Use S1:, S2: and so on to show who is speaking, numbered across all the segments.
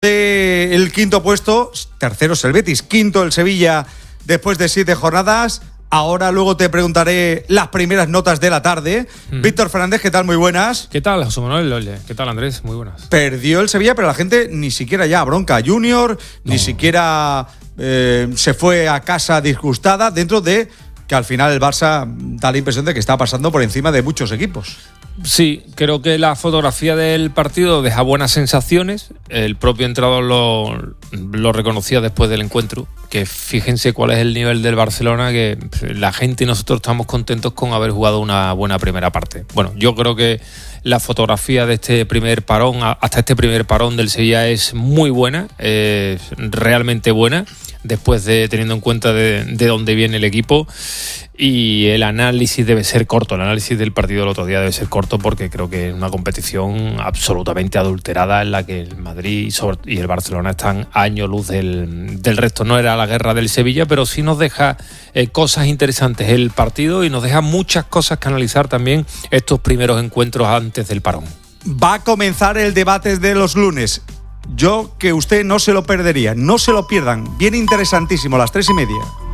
S1: El quinto puesto, tercero es el Betis, quinto el Sevilla después de 7 jornadas. Ahora luego te preguntaré las primeras notas de la tarde. Víctor Fernández, ¿qué tal? Muy buenas.
S2: ¿Qué tal, José Manuel? ¿Qué tal, Andrés? Muy buenas.
S1: Perdió el Sevilla, pero la gente ni siquiera ya bronca a Junior, ni siquiera se fue a casa disgustada, dentro de que al final el Barça da la impresión de que está pasando por encima de muchos equipos.
S2: Sí, creo que la fotografía del partido deja buenas sensaciones. El propio entrenador lo reconocía después del encuentro, que fíjense cuál es el nivel del Barcelona, que la gente y nosotros estamos contentos con haber jugado una buena primera parte. Bueno, yo creo que la fotografía de este primer parón, hasta este primer parón del Sevilla, es muy buena, realmente buena, después de teniendo en cuenta de dónde viene el equipo. Y el análisis debe ser corto, el análisis del partido del otro día debe ser corto, porque creo que es una competición absolutamente adulterada en la que el Madrid y el Barcelona están a año luz del resto. No era la guerra del Sevilla, pero sí nos deja cosas interesantes el partido y nos deja muchas cosas que analizar también estos primeros encuentros antes del parón.
S1: Va a comenzar el debate de los lunes. Yo que usted no se lo perdería, no se lo pierdan. Bien interesantísimo, a las 3:30.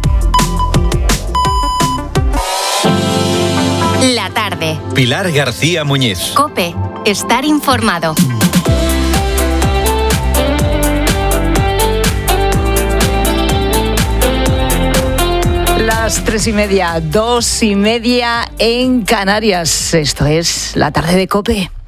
S3: La tarde.
S4: Pilar García Muñiz.
S3: COPE. Estar informado.
S5: Las 3:30, 2:30 en Canarias. Esto es La Tarde de COPE.